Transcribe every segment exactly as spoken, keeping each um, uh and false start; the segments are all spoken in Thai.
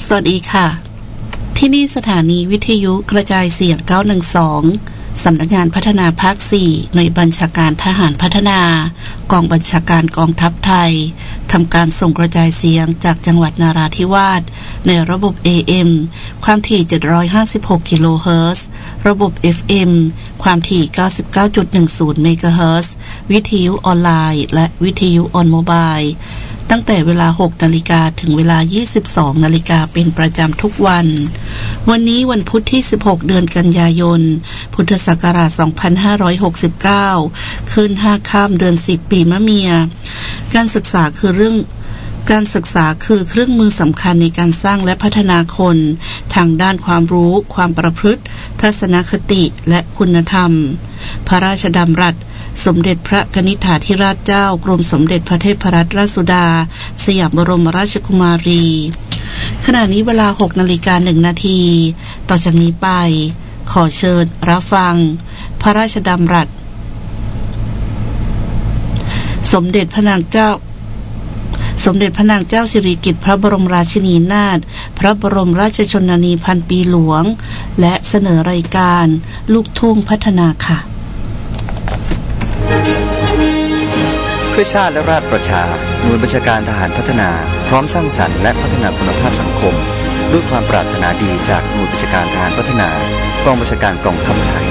สวัสดีค่ะที่นี่สถานีวิทยุกระจายเสียงเก้าหนึ่งสองสำนักงานพัฒนาภาคสี่หน่วยบัญชาการทหารพัฒนากองบัญชาการกองทัพไทยทำการส่งกระจายเสียงจากจังหวัดนราธิวาสในระบบ เอ เอ็ม ความถี่เจ็ดร้อยห้าสิบหกกิโลเฮิรตซ์ระบบ เอฟ เอ็ม ความถี่ เก้าสิบเก้าจุดหนึ่งศูนย์ เมกะเฮิรตซ์วิทยุออนไลน์และวิทยุออนโมบายตั้งแต่เวลา หกนาฬิกา ถึงเวลา ยี่สิบสองนาฬิกาเป็นประจำทุกวันวันนี้วันพุธที่สิบหกเดือนกันยายนพุทธศักราชสองพันห้าร้อยหกสิบเก้าขึ้นห้าค่ำเดือนสิบปีมะเมียการศึกษาคือเรื่องการศึกษาคือเครื่องมือสำคัญในการสร้างและพัฒนาคนทางด้านความรู้ความประพฤติทัศนคติและคุณธรรมพระราชดำรัสสมเด็จพระกนิษฐาธิราชเจ้ากรมสมเด็จพระเทพรัตนราชสุดาสยามบรมราชกุมารีขณะนี้เวลา หกนาฬิกาหนึ่งนาทีต่อจากนี้ไปขอเชิญรับฟังพระราชดำรัสสมเด็จพระนางเจ้าสมเด็จพระนางเจ้าสิริกิติ์พระบรมราชินีนาถพระบรมราชชนนีพันปีหลวงและเสนอรายการลูกทุ่งพัฒนาค่ะเพื่อชาติและราชประชาหน่วยบัญชาการทหารพัฒนาพร้อมสร้างสรรค์และพัฒนาคุณภาพสังคมด้วยความปรารถนาดีจากหน่วยบัญชาการทหารพัฒนากองบัญชาการกองทัพไทย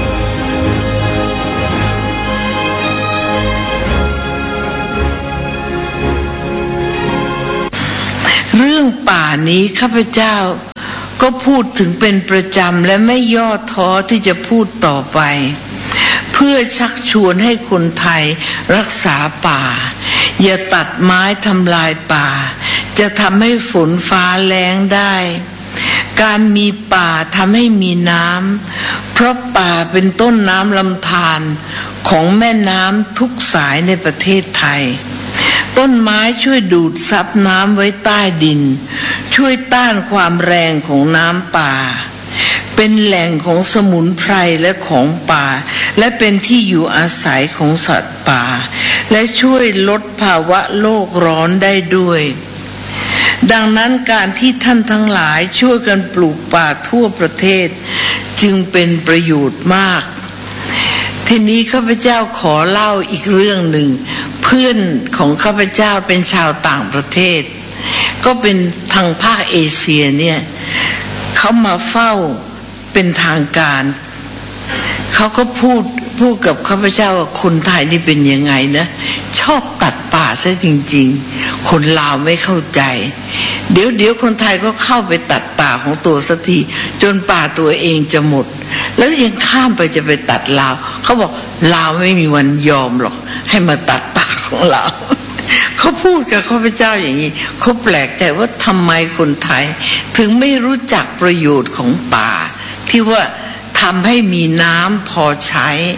เรื่องป่านี้ข้าพเจ้าก็พูดถึงเป็นประจำและไม่ย่อท้อที่จะพูดต่อไปเพื่อชักชวนให้คนไทยรักษาป่าอย่าตัดไม้ทำลายป่าจะทำให้ฝนฟ้าแล้งได้การมีป่าทำให้มีน้ำเพราะป่าเป็นต้นน้ำลำธารของแม่น้ำทุกสายในประเทศไทยต้นไม้ช่วยดูดซับน้ำไว้ใต้ดินช่วยต้านความแรงของน้ำป่าเป็นแหล่งของสมุนไพรและของป่าและเป็นที่อยู่อาศัยของสัตว์ป่าและช่วยลดภาวะโลกร้อนได้ด้วยดังนั้นการที่ท่านทั้งหลายช่วยกันปลูกป่าทั่วประเทศจึงเป็นประโยชน์มากทีนี้ข้าพเจ้าขอเล่าอีกเรื่องหนึ่งเพื่อนของข้าพเจ้าเป็นชาวต่างประเทศก็เป็นทางภาคเอเชียเนี่ยเขามาเฝ้าเป็นทางการเขาก็พูดพูดกับข้าพเจ้าว่าคนไทยนี่เป็นยังไงนะชอบตัดป่าซะจริงๆคนลาวไม่เข้าใจเดี๋ยวเดี๋ยวคนไทยก็เข้าไปตัดป่าของตัวสักทีจนป่าตัวเองจะหมดแล้วยังข้ามไปจะไปตัดลาวเขาบอกลาวไม่มีวันยอมหรอกให้มาตัดป่าของเราเขาพูดกับข้าพเจ้าอย่างนี้เขาแปลกใจว่าทำไมคนไทยถึงไม่รู้จักประโยชน์ของป่าที่ว่าทำให้มีน้ำพอใช้